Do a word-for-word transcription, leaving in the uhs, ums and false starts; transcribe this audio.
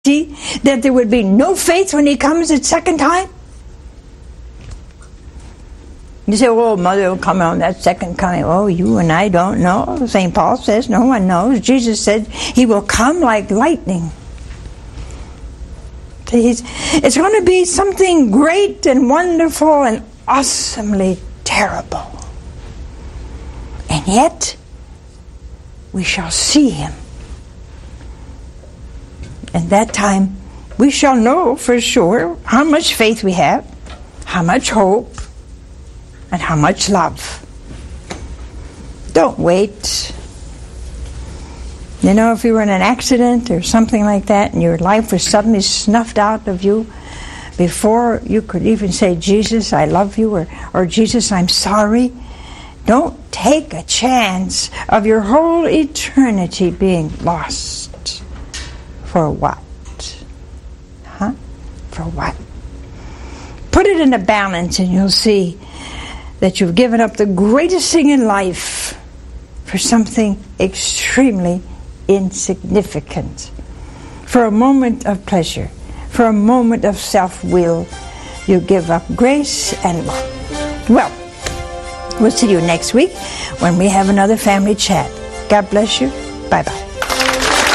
that there would be no faith when he comes a second time? You say, oh, Mother will come on that second coming. Oh, you and I don't know. Saint Paul says no one knows. Jesus said he will come like lightning. It's going to be something great and wonderful and awesomely terrible. And yet, we shall see him. And that time, we shall know for sure how much faith we have, how much hope, and how much love. Don't wait. You know, if you were in an accident or something like that and your life was suddenly snuffed out of you before you could even say, Jesus, I love you, or, or Jesus, I'm sorry, don't take a chance of your whole eternity being lost. For what? Huh? For what? Put it in a balance and you'll see that you've given up the greatest thing in life for something extremely insignificant. For a moment of pleasure, for a moment of self-will, you give up grace and love. Well, we'll see you next week when we have another family chat. God bless you. Bye-bye.